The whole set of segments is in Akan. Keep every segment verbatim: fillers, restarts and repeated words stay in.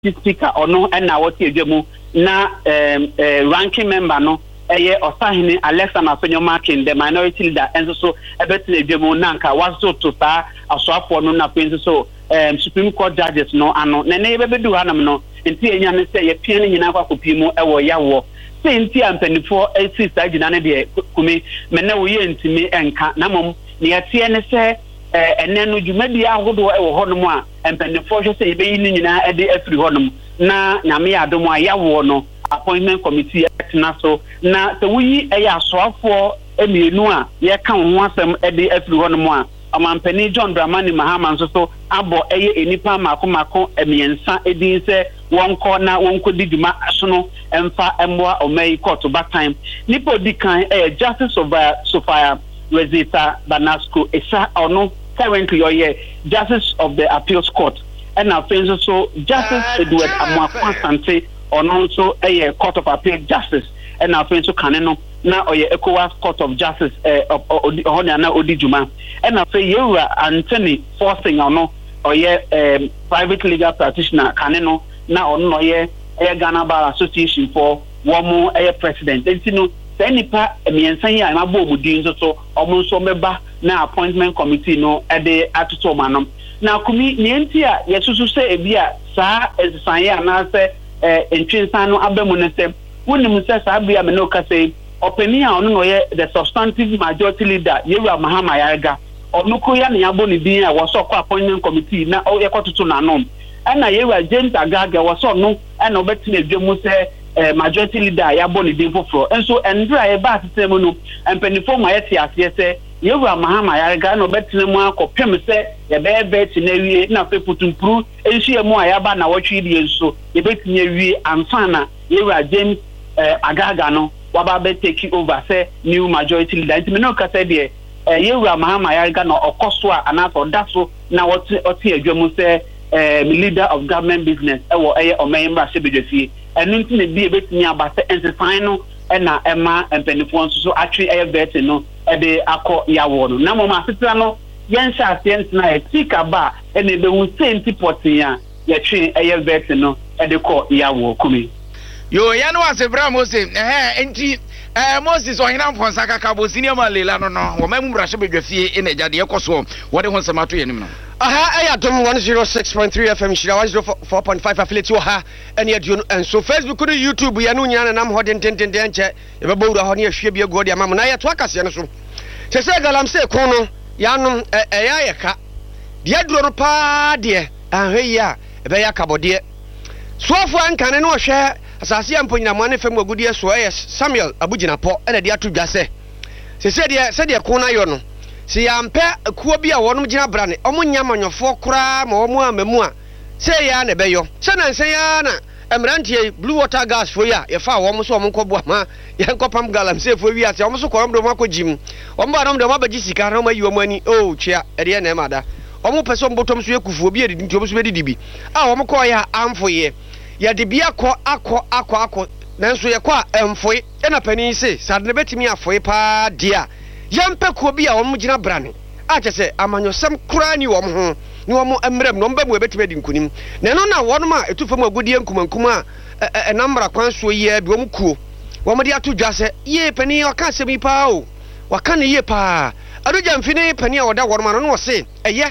speaker ono na wote adwemu na um, uh, ranking member no eye Osahene Alexa Mafenyomakin the minority leader enso so ebetine adwemu na nka waso to sa asoafo no na penso so um, Supreme Court judges no ano na na yebedu hanam no enti enya ne se ye pia ne nyina kwa kopimu ewo yawo se enti ampanifo esi sa gina ne de kumi me na wo ye ntimi enka na mom ne yatie ne se ene no dwumadi ahodo ewo honom a ampanifo hwe se yebeyi ne nyina ede afiri honom na nyame adom a yawo no appointment committee na so na te wuyi eya asoafo emienu a ye ka ho asem ede afiri honom a amampani John Dramani Mahama nso so abo eye enipa mako mako emiensa edin se wonko na wonko diduma asono emfa emwa omei court back time nipo dikan eh Justice Sophia Sophia Rezita Banasco esa ono currently your Justice of the Appeals Court and now friends so Justice Edward Amwakwa Sante ono so eh Court of Appeal Justice and now friends so kaneno na oye ECOWAS Court of Justice eh ohona na odijuma and na fe yewura Anthony Forcing ono oye um, private legal practitioner kaneno na ono oye eh Ghana Bar Association for womo eh president entino se nipa emiensan ya ma bo mudin so so omo so meba na appointment committee no e de atoto manom na kumi ne enti a yesusu se ebia saa esan ya na se eh entwinsan no abamu ne se wonim se saa bia me no ka se openi a ono no ye the substantive majority leader Yewura Mahama Yarega ono ko ya ne yabo ne din a wo so kwa appointment committee na o ye kototo na nom ana Yewura James Agaga wo so no ana obetine adwemu se eh, majority leader yabo ne din foforo enso endra ye ba sistem no empanifo ma yete ase se Yewura Mahama Yarega na obetine mu akopem se ye be be ti na wie na fe putumpuru enhie mu ayaba na wotwe die enso ye betine wie amfana Yewura James eh, Agaga no waba be take over say new majority leader ntimi no ka say de eh Yewura Mahama Yarega no okoso a anaso daso na wote ote adwamu say eh leader of government business e wo eye omemba sebedwafie enu ntine bi ebetini abase ensesan no e na ema empanifo nso so atwe eye bet no e de akọ yawo no na moma asetra no yensha asent na e tika ba e na ebewu senti potia ye twe eye bet no e de kọ yawo kumi yo ya no asebra Moses eh enti eh Moses ohina mfonsa kaka bo senior malela no no wo mamu brahye bedwafie e na jade ekoso wo de ho nsamato yanim no aha aya dom one oh six point three F M shira one oh four point five affiliate wo ha ene aduo and so Facebook no YouTube ya no nyana nam ho dententen den che e be bowura ho ne ahwe bi agodi amam na ya to akase no so se se galamse ko no ya no e ya ye ka de aduro no pa de ahwe ya e be ya kabode soafo ankane no hwe asase amponyina mo ne fam agudie so e Samuel Abuginapo ene de atudwa se se se de se de ko na yo no si yampe kuo bi a wonum gina brane omo nyamanyofo kura ma omo amamu a se ya na beyo se na nse ya na emrantie blue water gas fo ya ye fa wo mo so omo nkobua ma ye nkopam galam se fo wi ase omo so korom do makogim omo ba nom do mabagi sika na ma yi omo ani o chia ede na emada omo pese omo botom so yekufu obi edidi nti omo so bedidi bi a omo ko ya amfo ye ya de bia ko akọ akọ akọ nanso ye ko a emfo e na pani se sadne betimi afo pa dia yampe ko bi a wo mugina brane a chese amanyosem kura ni wo ho ni wo emrem no mba mu ebetime di nkunim na no na wono ma etufam agudie nkumankuma a enambra kwanso ye bi wo mkuo wo mo de atodwa se ye pani o ka semi pa o wa ka ne ye pa adoja mfini pani a woda wono ma no no se eye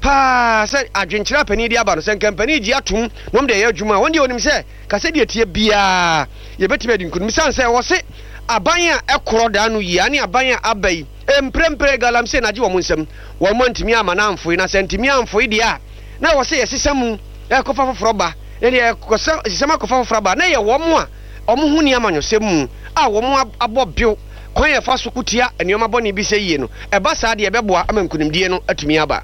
pa se adwenkyira pani di aba no se kampani ji atum no mde ye adwuma wonde onim se ka se de tie bia ye betime di nkunim san se wo se abanya ekoro da no yi ani abanya abai emprempre galamse na ji wo munsem wo montimi ama na amfo na sentimi amfo dia na wo se yesesam ekofa foforo ba ne de ekosa sesama kofa foforo ba na ye wo mo a omo hu ni amanyosem a wo mo abobio kwan ye fa so kutia enioma boni bi se yie no e ba sa de e beboa amankunimdie no atumi aba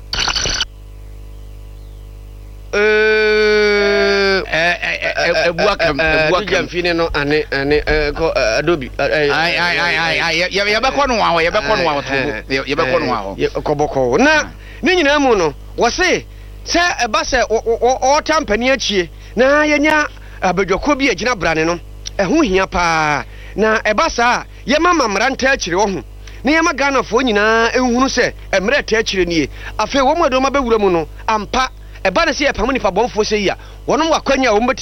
eh eh ebuakam ebuakam fine no ane ane ko adobe ai ai ai ai ya ya beko no wa ya beko no wa to ya beko no wa ko boko na ne nyina mu no wo se se e ba se o tampani achie na yenya abadwako bi agina brane no e ho hia pa na e ba sa ye mama mranta achire wo ho ne ye magana fo nyina ehunu se emre ta achire nie afi wo modo ma bewura mu no ampa ɛba ne sɛ yɛpam nipa bɔnfoɔ sɛ yi a wɔnom wakwanya a wɔmbɛti